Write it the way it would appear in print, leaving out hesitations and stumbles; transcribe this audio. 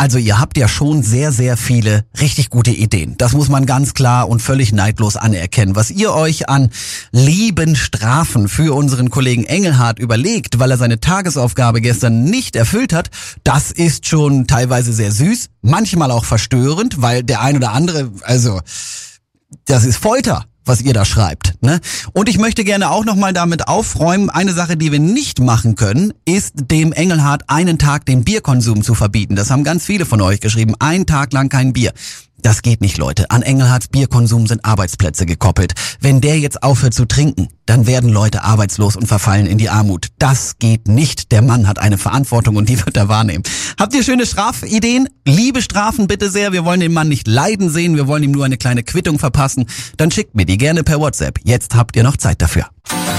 Also ihr habt ja schon sehr, sehr viele richtig gute Ideen. Das muss man ganz klar und völlig neidlos anerkennen. Was ihr euch an lieben Strafen für unseren Kollegen Engelhardt überlegt, weil er seine Tagesaufgabe gestern nicht erfüllt hat, das ist schon teilweise sehr süß, manchmal auch verstörend, weil der ein oder andere, also das ist Folter, was ihr da schreibt, ne? Und ich möchte gerne auch nochmal damit aufräumen, eine Sache, die wir nicht machen können, ist dem Engelhardt einen Tag den Bierkonsum zu verbieten. Das haben ganz viele von euch geschrieben, einen Tag lang kein Bier. Das geht nicht, Leute. An Engelhardts Bierkonsum sind Arbeitsplätze gekoppelt. Wenn der jetzt aufhört zu trinken, dann werden Leute arbeitslos und verfallen in die Armut. Das geht nicht. Der Mann hat eine Verantwortung und die wird er wahrnehmen. Habt ihr schöne Strafideen? Liebe Strafen bitte sehr. Wir wollen den Mann nicht leiden sehen. Wir wollen ihm nur eine kleine Quittung verpassen. Dann schickt mir die gerne per WhatsApp. Jetzt habt ihr noch Zeit dafür.